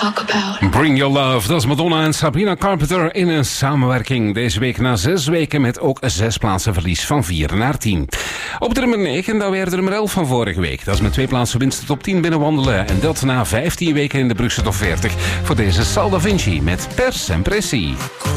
talk about. Bring Your Love, dat is Madonna en Sabrina Carpenter in een samenwerking. Deze week na 6 weken met ook 6 plaatsen verlies van 4 naar 10. Op de nummer 9, daar weer de nummer 11 van vorige week. Dat is met 2 plaatsen winst de top 10 binnenwandelen. En dat na 15 weken in de Brugse top 40 voor deze Sal Da Vinci met Per Sempre Si.